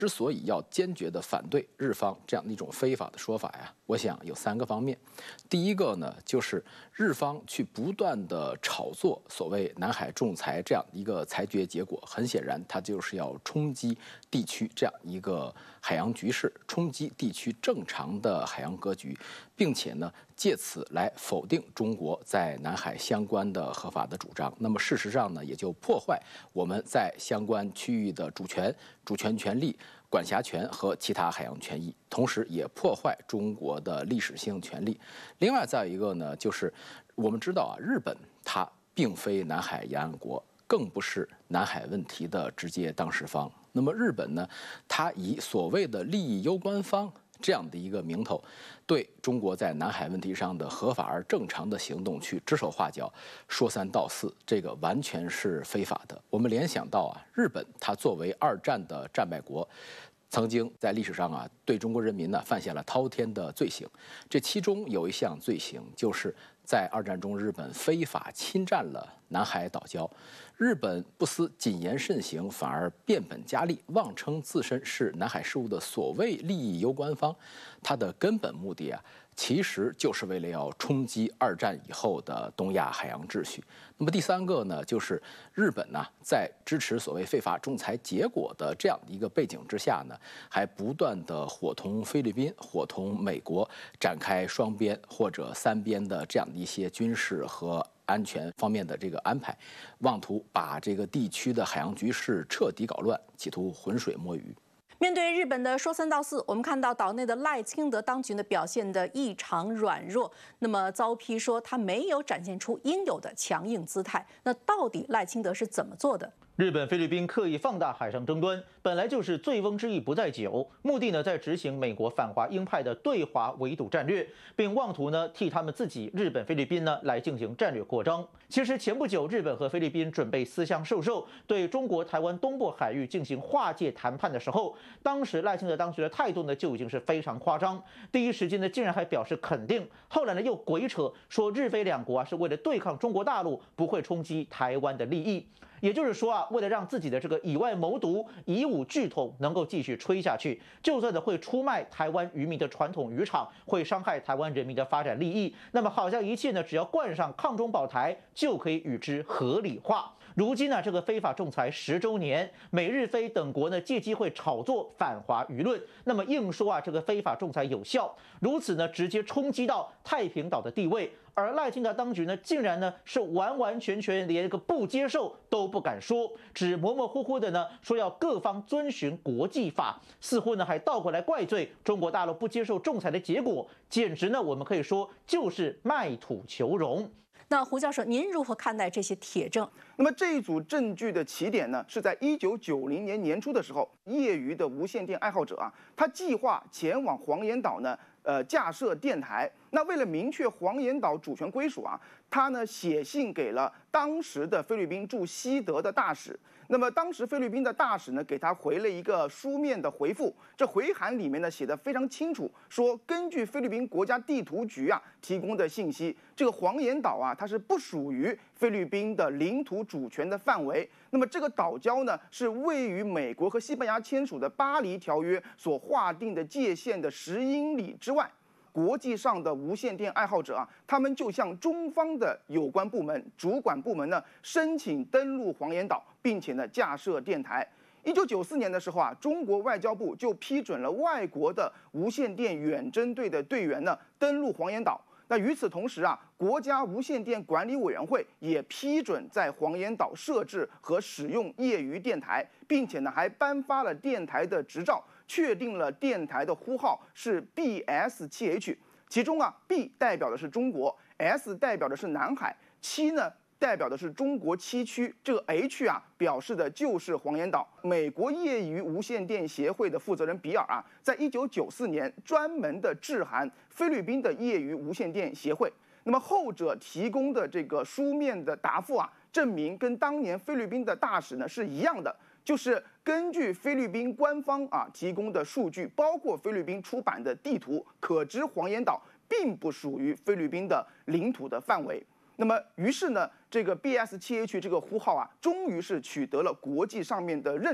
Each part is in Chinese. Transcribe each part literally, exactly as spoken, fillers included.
之所以要坚决地反对日方这样的一种非法的说法呀，我想有三个方面。第一个呢，就是日方去不断地炒作所谓南海仲裁这样一个裁决结果，很显然它就是要冲击地区这样一个海洋局势，冲击地区正常的海洋格局，并且呢，借此来否定中国在南海相关的合法的主张。那么事实上呢，也就破坏我们在相关区域的主权、主权权利、管辖权和其他海洋权益，同时也破坏中国的历史性权利。另外再有一个呢，就是我们知道啊，日本它并非南海沿岸国，更不是南海问题的直接当事方。那么日本呢，它以所谓的利益攸关方这样的一个名头，对中国在南海问题上的合法而正常的行动去指手画脚、说三道四，这个完全是非法的。我们联想到啊，日本它作为二战的战败国，曾经在历史上啊，对中国人民呢犯下了滔天的罪行。这其中有一项罪行，就是在二战中日本非法侵占了南海岛礁。日本不思谨言慎行，反而变本加厉，妄称自身是南海事务的所谓利益攸关方。它的根本目的啊，其实就是为了要冲击二战以后的东亚海洋秩序。那么第三个呢，就是日本呢，在支持所谓非法仲裁结果的这样的一个背景之下呢，还不断的伙同菲律宾、伙同美国展开双边或者三边的这样的一些军事和安全方面的这个安排，妄图把这个地区的海洋局势彻底搞乱，企图浑水摸鱼。 面对日本的说三道四，我们看到岛内的赖清德当局呢表现得异常软弱，那么遭批说他没有展现出应有的强硬姿态。那到底赖清德是怎么做的？ 日本、菲律宾刻意放大海上争端，本来就是醉翁之意不在酒，目的呢在执行美国反华鹰派的对华围堵战略，并妄图呢替他们自己日本、菲律宾呢来进行战略扩张。其实前不久，日本和菲律宾准备私相授受，对中国台湾东部海域进行划界谈判的时候，当时赖清德当局的态度呢就已经是非常夸张，第一时间呢竟然还表示肯定，后来呢又鬼扯说日菲两国啊是为了对抗中国大陆，不会冲击台湾的利益。也就是说啊，为了让自己的这个以外谋独、以武拒统能够继续吹下去，就算的会出卖台湾渔民的传统渔场，会伤害台湾人民的发展利益，那么好像一切呢，只要冠上抗中保台，就可以与之合理化。如今呢，这个非法仲裁十周年，美日菲等国呢借机会炒作反华舆论，那么硬说啊这个非法仲裁有效，如此呢直接冲击到太平岛的地位。而赖清德当局呢，竟然呢是完完全全连个不接受都不敢说，只模模糊糊的呢说要各方遵循国际法，似乎呢还倒过来怪罪中国大陆不接受仲裁的结果，简直呢我们可以说就是卖土求荣。 那胡教授，您如何看待这些铁证？ 那么这一组证据的起点呢，是在一九九零年年初的时候，业余的无线电爱好者啊，他计划前往黄岩岛呢，呃，架设电台。那为了明确黄岩岛主权归属啊，他呢写信给了当时的菲律宾驻西德的大使。那么当时菲律宾的大使呢，给他回了一个书面的回复。这回函里面呢写得非常清楚，说根据菲律宾国家地图局啊提供的信息，这个黄岩岛啊，它是不属于菲律宾的领土主权的范围。那么这个岛礁呢，是位于美国和西班牙签署的巴黎条约所划定的界限的十英里之外。国际上的无线电爱好者啊，他们就向中方的有关部门、主管部门呢申请登陆黄岩岛，并且呢架设电台。一九九四年的时候啊，中国外交部就批准了外国的无线电远征队的队员呢登陆黄岩岛。那与此同时啊，国家无线电管理委员会也批准在黄岩岛设置和使用业余电台，并且呢还颁发了电台的执照，确定了电台的呼号是 B S 七 H， 其中啊 B 代表的是中国 ，S 代表的是南海，七呢代表的是中国七区，这个 H 啊表示的就是黄岩岛。美国业余无线电协会的负责人比尔啊，在一九九四年专门的致函菲律宾的业余无线电协会。那么后者提供的这个书面的答复啊，证明跟当年菲律宾的大使呢是一样的，就是根据菲律宾官方啊提供的数据，包括菲律宾出版的地图，可知黄岩岛并不属于菲律宾的领土的范围。那么，于是呢，这个 B S 七 H 这个呼号啊，终于是取得了国际上面的认证。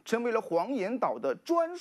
成为了黄岩岛的专属。